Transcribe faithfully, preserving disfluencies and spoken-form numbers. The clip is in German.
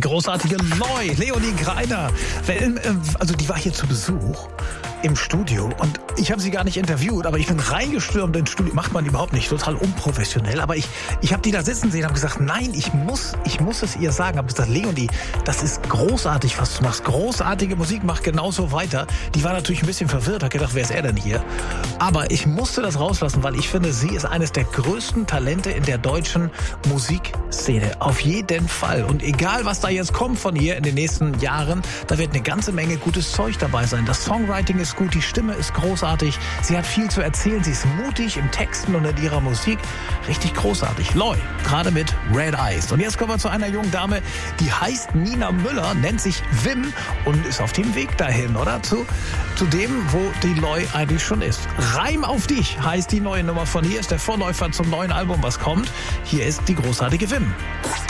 großartige Loi, Leonie Greiner. Also die war hier zu Besuch im Studio und ich habe sie gar nicht interviewt, aber ich bin reingestürmt ins Studio. Macht man überhaupt nicht, total unprofessionell. Aber ich, ich habe die da sitzen sehen und habe gesagt, nein, ich muss, ich muss es ihr sagen. Habe gesagt, Leonie, das ist großartig, was du machst. Großartige Musik, mach genauso weiter. Die war natürlich ein bisschen verwirrt, hat gedacht, wer ist er denn hier? Aber ich musste das rauslassen, weil ich finde, sie ist eines der größten Talente in der deutschen Musikszene. Auf jeden Fall. Und egal, was da jetzt kommt von ihr in den nächsten Jahren, da wird eine ganze Menge gutes Zeug dabei sein. Das Songwriting ist gut, die Stimme ist großartig. Sie hat viel zu erzählen, sie ist mutig im Texten und in ihrer Musik. Richtig großartig. Loi, gerade mit Red Eyes. Und jetzt kommen wir zu einer jungen Dame, die heißt Nina Müller, nennt sich Wim und ist auf dem Weg dahin, oder? Zu, zu dem, wo die Loi eigentlich schon ist. Reim auf dich heißt die neue Nummer von ihr, ist der Vorläufer zum neuen Album, was kommt. Hier ist die großartige Wim.